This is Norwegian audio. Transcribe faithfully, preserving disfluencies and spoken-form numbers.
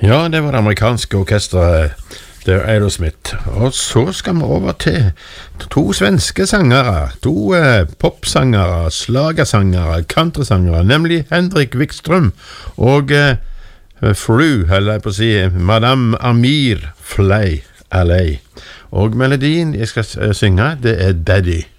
Ja, det var det amerikanske orkestret The Aerosmith. Og så skal vi over til to svenske sangere, to eh, popsangere, slagersangere, countrysangere, nemlig Henrik Wikström og eh, Fru, eller jeg på å si, Madame Amir Flay L A. Og melodien jeg skal synge, det er Daddy.